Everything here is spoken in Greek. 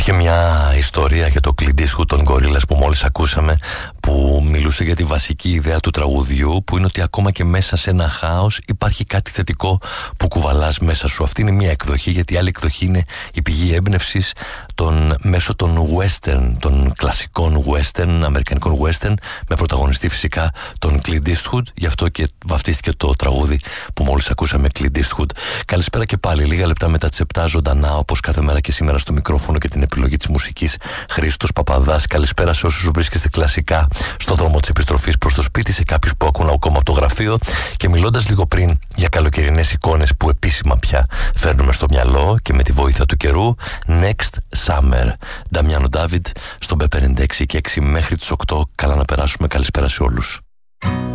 Υπήρχε μια ιστορία για το Clint Eastwood των Gorillaz που μόλις ακούσαμε, που μιλούσε για τη βασική ιδέα του τραγουδιού, που είναι ότι ακόμα και μέσα σε ένα χάος υπάρχει κάτι θετικό που κουβαλάς μέσα σου. Αυτή είναι μια εκδοχή, γιατί η άλλη εκδοχή είναι η πηγή έμπνευσης μέσω των western, των κλασικών western, αμερικανικών western, με πρωταγωνιστή φυσικά τον Clint Eastwood. Γι' αυτό και βαφτίστηκε το τραγούδι που μόλις ακούσαμε, Clint Eastwood. Καλησπέρα και πάλι, λίγα λεπτά μετά τις 7, ζωντανά όπως κάθε μέρα και σήμερα στο μικρόφωνο και την επιλογή της μουσικής, Χρήστος Παπαδάς. Καλησπέρα σε όσους βρίσκεστε κλασικά στο δρόμο της επιστροφής προς το σπίτι, σε κάποιους που ακούν ακόμα από το γραφείο, και μιλώντας λίγο πριν για καλοκαιρινές εικόνες που επίσημα πια φέρνουμε στο μυαλό και με τη βοήθεια του καιρού, Next Summer, Νταμιάνο Ντάβιντ, στον B56 και 6 μέχρι τις 8. Καλά να περάσουμε, καλησπέρα σε όλους.